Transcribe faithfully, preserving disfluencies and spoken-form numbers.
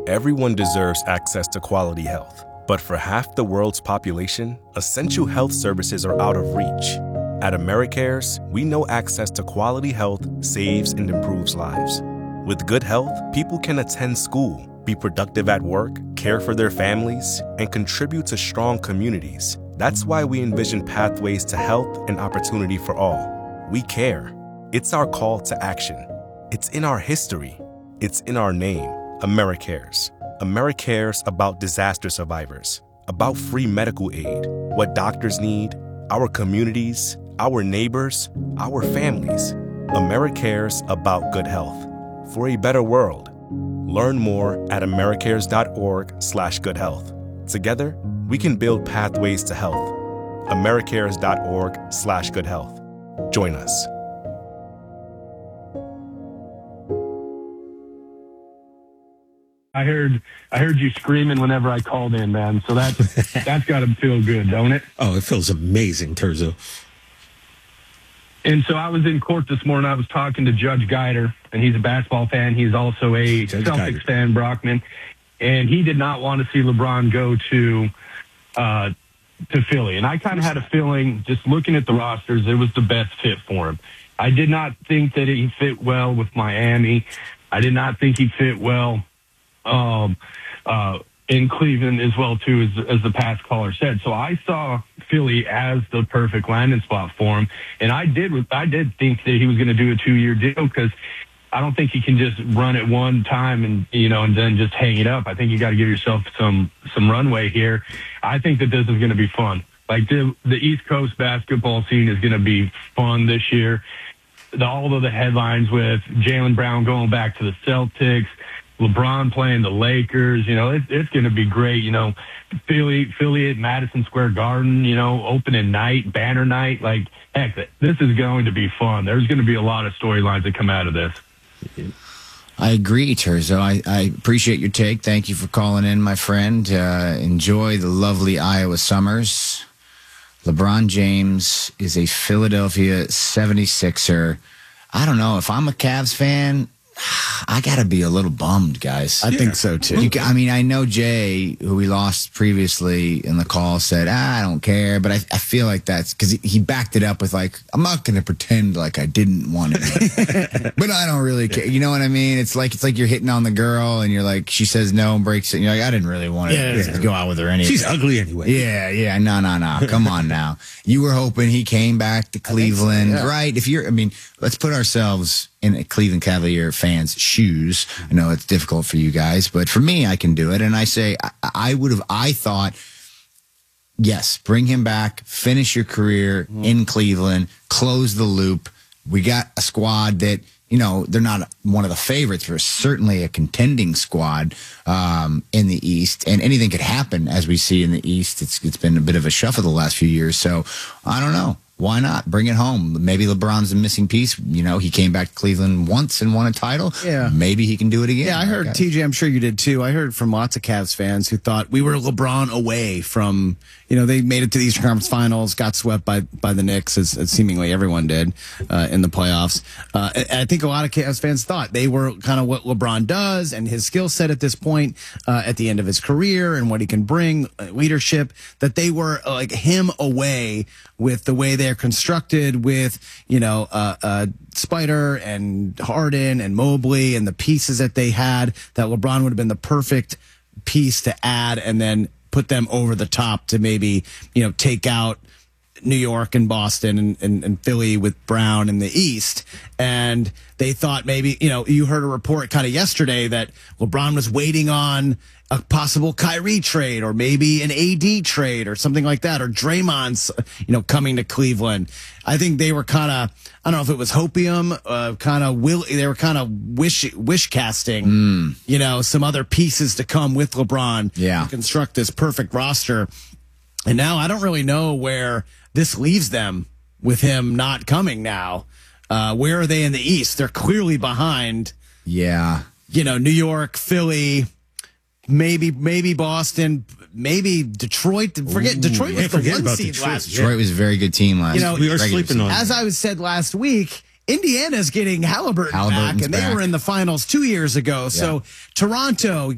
Everyone deserves access to quality health. But for half the world's population, essential health services are out of reach. At AmeriCares, we know access to quality health saves and improves lives. With good health, people can attend school, be productive at work, care for their families, and contribute to strong communities. That's why we envision pathways to health and opportunity for all. We care. It's our call to action. It's in our history. It's in our name. AmeriCares. AmeriCares about disaster survivors, about free medical aid, what doctors need, our communities, our neighbors, our families. AmeriCares about good health. For a better world. Learn more at americares.org slash good health. Together, we can build pathways to health. americares.org slash good health. Join us. I heard I heard you screaming whenever I called in, man. So that, that's got to feel good, don't it? Oh, it feels amazing, Terzo. And so I was in court this morning. I was talking to Judge Geider, and he's a basketball fan. He's also a Judge Celtics Geider. fan, Brockman. And he did not want to see LeBron go to uh, to Philly. And I kind of had a feeling, just looking at the rosters, it was the best fit for him. I did not think that he fit well with Miami. I did not think he fit well um, uh, in Cleveland as well, too, as, as the past caller said. So I saw Philly as the perfect landing spot for him. And I did I did think that he was going to do a two-year deal because I don't think you can just run it one time and, you know, and then just hang it up. I think you got to give yourself some some runway here. I think that this is going to be fun. Like the, the East Coast basketball scene is going to be fun this year. The, all of the headlines with Jaylen Brown going back to the Celtics, LeBron playing the Lakers, you know, it, it's going to be great. You know, Philly, Philly at Madison Square Garden, you know, opening night, banner night. Like, heck, this is going to be fun. There's going to be a lot of storylines that come out of this. I agree, Terzo. I, I appreciate your take. Thank you for calling in, my friend. Uh, enjoy the lovely Iowa summers. LeBron James is a Philadelphia seventy-sixer. I don't know. If I'm a Cavs fan, I got to be a little bummed, guys. I yeah. think so, too. You, I mean, I know Jay, who we lost previously in the call, said, ah, I don't care. But I, I feel like that's because he, he backed it up with, like, I'm not going to pretend like I didn't want it. But I don't really care. You know what I mean? It's like it's like you're hitting on the girl, and you're like, she says no and breaks it. And you're like, I didn't really want yeah, to yeah. go out with her anyway. She's ugly anyway. Yeah, yeah. No, no, no. Come on now. You were hoping he came back to Cleveland, so, yeah. right? If you're, I mean, let's put ourselves in a Cleveland Cavalier fans' shoes. I know it's difficult for you guys, but for me, I can do it. And I say, I, I would have, I thought, yes, bring him back, finish your career mm. in Cleveland, close the loop. We got a squad that, you know, they're not one of the favorites, but certainly a contending squad um, in the East. And anything could happen, as we see in the East. It's It's been a bit of a shuffle the last few years. So I don't know. Why not? Bring it home. Maybe LeBron's a missing piece. You know, he came back to Cleveland once and won a title. Yeah. Maybe he can do it again. Yeah, I heard, okay. T J, I'm sure you did too. I heard from lots of Cavs fans who thought we were LeBron away from, you know, they made it to the Eastern Conference Finals, got swept by by the Knicks, as, as seemingly everyone did uh, in the playoffs. Uh, I think a lot of Cavs fans thought they were kind of what LeBron does and his skill set at this point uh, at the end of his career and what he can bring, uh, leadership, that they were uh, like him away with the way they're constructed with, you know, uh, uh, Spider and Harden and Mobley and the pieces that they had, that LeBron would have been the perfect piece to add and then put them over the top to maybe, you know, take out New York and Boston and, and, and Philly with Brown in the East. And they thought maybe, you know, you heard a report kind of yesterday that LeBron was waiting on a possible Kyrie trade or maybe an A D trade or something like that, or Draymond's, you know, coming to Cleveland. I think they were kind of, I don't know if it was hopium, uh, kind of will, they were kind of wish, wish casting, mm. you know, some other pieces to come with LeBron yeah. to construct this perfect roster. And now I don't really know where this leaves them with him not coming now. Uh, where are they in the East? They're clearly behind. Yeah. You know, New York, Philly, maybe maybe Boston, maybe Detroit. Forget Ooh, Detroit was yeah, the forget one about seed Detroit. last year. Detroit was a very good team last You know, we are regular sleeping season. on As I was said last week, Indiana's getting Halliburton Halliburton's back, and they back. were in the finals two years ago. Yeah. So Toronto,